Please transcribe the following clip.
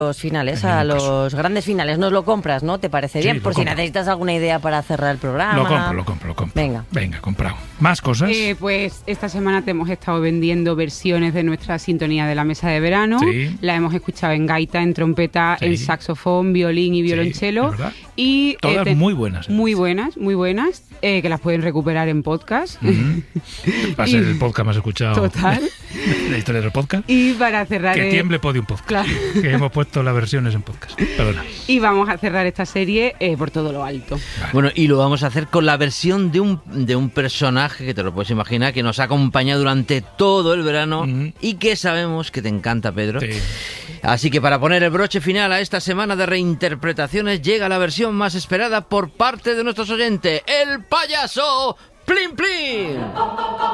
los finales, a los grandes finales. Nos lo compras, ¿no? ¿Te parece bien? Por si necesitas alguna idea para cerrar el programa. Lo compro. Venga, comprado. ¿Más cosas? Pues esta semana te hemos estado vendiendo versiones de nuestra sintonía de la mesa de verano. Sí. La hemos escuchado en gaita, en trompeta, en saxofón, violín y violonchelo. Y todas muy buenas. Muy buenas, que las pueden recuperar en podcast. Va a ser el podcast más escuchado total. de la historia del podcast. Y para cerrar... Que tiemble Podium Podcast. Claro. Que hemos puesto las versiones en podcast. Perdona. Y vamos a cerrar esta serie por todo lo alto. Vale. Bueno, y lo vamos a hacer con la versión de un personaje que te lo puedes imaginar, que nos ha acompañado durante todo el verano y que sabemos que te encanta, Pedro. Sí. Así que para poner el broche final a esta semana de reinterpretaciones llega la versión más esperada por parte de nuestros oyentes, el payaso Plin Plin.